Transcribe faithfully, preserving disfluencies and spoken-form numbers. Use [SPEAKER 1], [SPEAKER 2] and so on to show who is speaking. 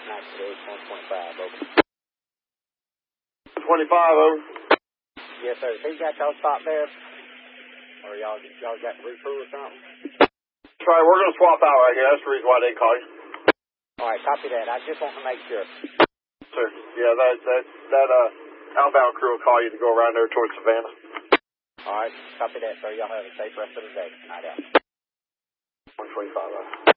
[SPEAKER 1] ninety-eight, one twenty-five, over.
[SPEAKER 2] twenty-five, over.
[SPEAKER 1] Yes, sir. He got y'all stopped there? Or y'all y'all got recrew or something?
[SPEAKER 2] That's right, we're going to swap out right here. That's the reason why they call you.
[SPEAKER 1] All right, copy that. I just want to make sure.
[SPEAKER 2] Sir, yeah, that, that, that, uh, outbound crew will call you to go around there towards Savannah.
[SPEAKER 1] All right, copy that, sir. Y'all have a safe rest of the day. Night out.
[SPEAKER 2] one twenty-five, over.